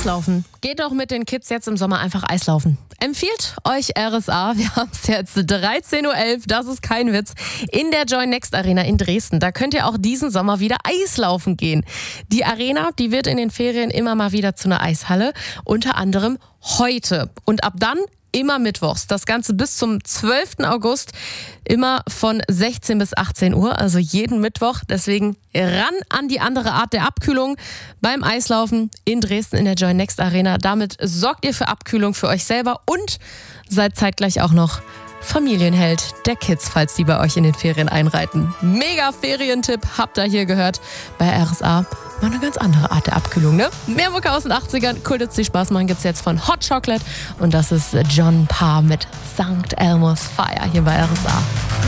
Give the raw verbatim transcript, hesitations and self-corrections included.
Eislaufen. Geht doch mit den Kids jetzt im Sommer einfach Eislaufen. Empfiehlt euch R S A. Wir haben es jetzt dreizehn Uhr elf, das ist kein Witz, in der Joy Next Arena in Dresden. Da könnt ihr auch diesen Sommer wieder Eislaufen gehen. Die Arena, die wird in den Ferien immer mal wieder zu einer Eishalle, unter anderem heute. Und ab dann immer mittwochs. Das Ganze bis zum zwölften August, immer von sechzehn bis achtzehn Uhr, also jeden Mittwoch. Deswegen ran an die andere Art der Abkühlung beim Eislaufen in Dresden in der Joy Next Arena. Damit sorgt ihr für Abkühlung für euch selber und seid zeitgleich auch noch Familienheld der Kids, falls die bei euch in den Ferien einreiten. Mega Ferientipp, habt ihr hier gehört bei R S A. Mal eine ganz andere Art der Abkühlung, ne? Mehr Mucke aus den achtzigern, cool, dass die Spaß machen, gibt's jetzt von Hot Chocolate. Und das ist John Parr mit Sankt Elmo's Fire hier bei R S A.